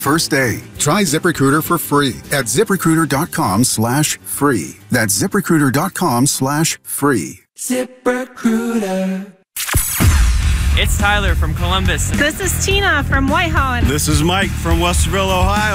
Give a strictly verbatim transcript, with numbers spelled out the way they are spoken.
First day, try ZipRecruiter for free at ZipRecruiter.com slash free. That's ZipRecruiter.com slash free. ZipRecruiter. It's Tyler from Columbus. This is Tina from Whitehall. This is Mike from Westerville, Ohio.